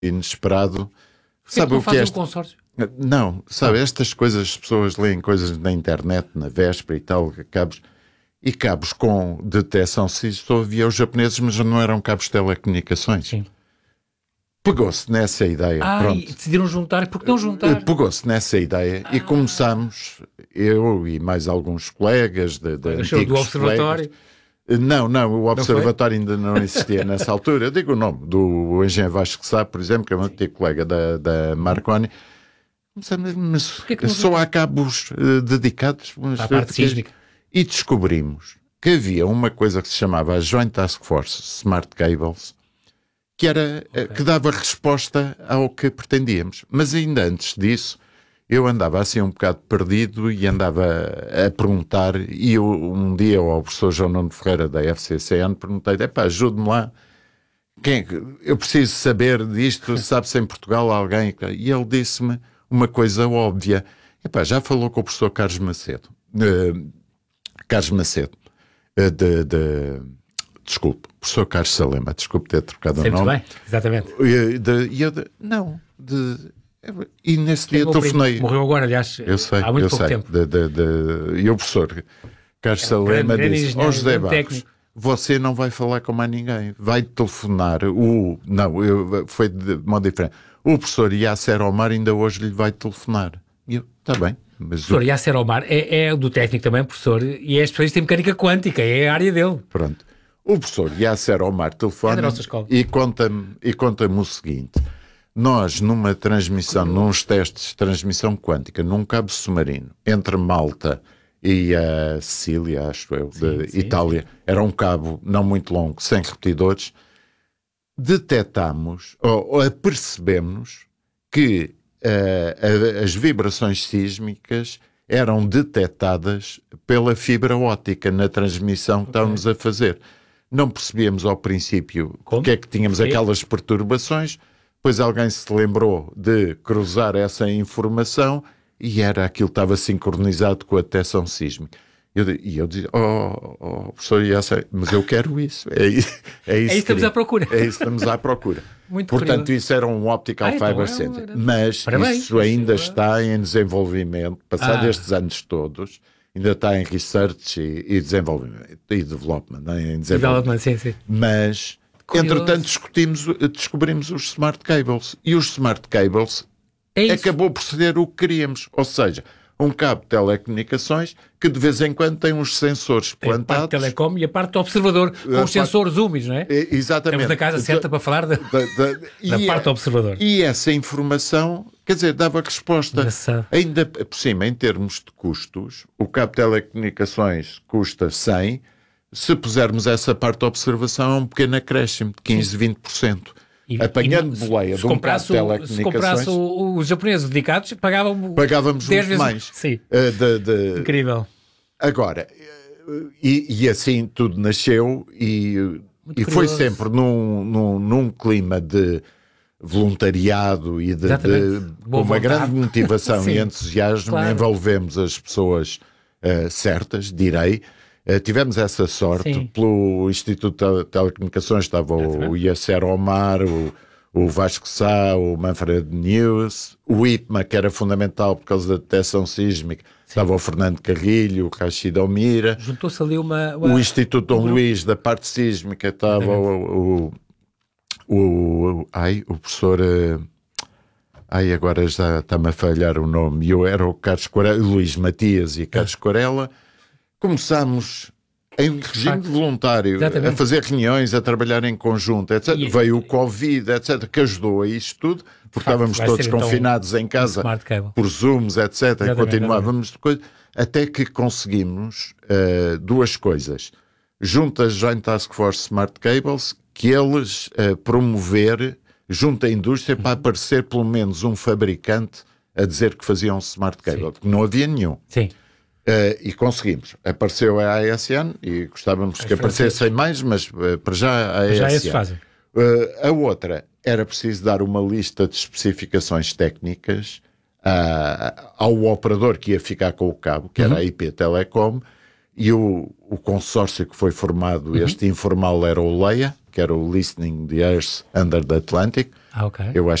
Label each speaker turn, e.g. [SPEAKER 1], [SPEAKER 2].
[SPEAKER 1] inesperado.
[SPEAKER 2] Sabe o que é um consórcio?
[SPEAKER 1] Não, sabe, estas coisas, as pessoas leem coisas na internet, na véspera e tal, cabos com detecção sísmica, havia os japoneses, mas não eram cabos de telecomunicações.
[SPEAKER 2] Sim.
[SPEAKER 1] Pegou-se nessa ideia. Pronto.
[SPEAKER 2] E decidiram juntar. Por que não juntar?
[SPEAKER 1] Pegou-se nessa ideia e começámos, eu e mais alguns colegas de antigos
[SPEAKER 2] do Observatório.
[SPEAKER 1] Não, o Observatório ainda não existia nessa altura. Eu digo o nome do engenheiro Vasco Sá, por exemplo, que é um antigo colega da Marconi. Mas só há cabos dedicados
[SPEAKER 2] à parte sísmica.
[SPEAKER 1] E descobrimos que havia uma coisa que se chamava a Joint Task Force Smart Cables, que era que dava resposta ao que pretendíamos. Mas ainda antes disso, eu andava assim um bocado perdido e andava a perguntar, e eu, um dia ao professor João Nuno Ferreira da FCCN perguntei, ajude-me lá, eu preciso saber disto, sabe-se em Portugal alguém? E ele disse-me uma coisa óbvia, já falou com o professor Carlos Macedo, desculpe, professor Carlos Salema, desculpe ter trocado o nome.
[SPEAKER 2] Sempre bem, exatamente.
[SPEAKER 1] E nesse dia telefonei.
[SPEAKER 2] Morreu agora, aliás, há muito pouco tempo.
[SPEAKER 1] E o professor Carlos Salema disse, José Barros, você não vai falar com mais ninguém, vai telefonar foi de modo diferente. O professor Yasser Omar ainda hoje lhe vai telefonar. E eu, está bem. Mas
[SPEAKER 2] professor Yasser Omar é do técnico também, professor, e é especialista em mecânica quântica, é a área dele.
[SPEAKER 1] Pronto. O professor Yasser Omar telefona e conta-me o seguinte: nós, numa transmissão, nos testes de transmissão quântica, num cabo submarino, entre Malta e a Sicília, acho eu, de Itália, era um cabo não muito longo, sem repetidores, detectámos, ou apercebemos que as vibrações sísmicas eram detectadas pela fibra óptica na transmissão que estávamos a fazer. Não percebíamos ao princípio porque é que tínhamos aquelas perturbações, depois alguém se lembrou de cruzar essa informação e era aquilo que estava sincronizado com a detecção sísmica. E eu dizia, professor, mas eu quero isso. É isso
[SPEAKER 2] que estamos à procura.
[SPEAKER 1] É isso que estamos à procura. Portanto, isso era um Optical Fiber Center. Mas isso ainda está em desenvolvimento, passado estes anos todos, ainda está em research e desenvolvimento, e development, em desenvolvimento.
[SPEAKER 2] Sim.
[SPEAKER 1] Mas, entretanto, descobrimos os Smart Cables. E os Smart Cables acabou por ser o que queríamos. Ou seja, um cabo de telecomunicações que de vez em quando tem uns sensores plantados.
[SPEAKER 2] A parte de telecom e a parte do observador, com os sensores úmidos, não é?
[SPEAKER 1] Exatamente.
[SPEAKER 2] Estamos na casa certa para falar da parte do observador.
[SPEAKER 1] E essa informação, quer dizer, dava resposta.
[SPEAKER 2] Engraçado.
[SPEAKER 1] Ainda por cima, em termos de custos, o cabo de telecomunicações custa 100, se pusermos essa parte de observação, é um pequeno acréscimo de 15, 20%. Apanhando boleia de um cabo de telecomunicações.
[SPEAKER 2] Se comprasse os japoneses dedicados, pagávamos
[SPEAKER 1] 10 vezes mais.
[SPEAKER 2] Sim. Incrível.
[SPEAKER 1] Agora, e assim tudo nasceu e foi sempre num clima de voluntariado e com uma grande motivação e entusiasmo. Envolvemos as pessoas certas, direi. Tivemos essa sorte. Pelo Instituto de Telecomunicações estava o Yasser Omar, o Vasco Sá, o Manfred News, o IPMA, que era fundamental por causa da detecção sísmica, estava o Fernando Carrilho, o Rachid Almira.
[SPEAKER 2] Juntou-se ali
[SPEAKER 1] o Instituto Dom Luís, da parte sísmica, estava o professor... agora já está-me a falhar o nome. Eu era o Carlos Corella, Luís Matias e Carlos Corella. Começámos em regime voluntário, a fazer reuniões, a trabalhar em conjunto, etc. Veio o Covid, etc., que ajudou a isto tudo, porque estávamos todos confinados em casa por Zooms, etc. E continuávamos até que conseguimos duas coisas. Junto às Joint Task Force Smart Cables, que eles promover junto à indústria para aparecer pelo menos um fabricante a dizer que faziam um Smart Cable, porque não havia nenhum.
[SPEAKER 2] Sim.
[SPEAKER 1] E conseguimos. Apareceu a ASN e gostávamos que aparecessem mais, mas para já a ASN.
[SPEAKER 2] Já esses fazem.
[SPEAKER 1] A outra era preciso dar uma lista de especificações técnicas ao operador que ia ficar com o cabo, que era a IP Telecom, e o consórcio que foi formado, este informal, era o LEIA, que era o Listening the Earth Under the Atlantic,
[SPEAKER 2] Ah, ok.
[SPEAKER 1] Eu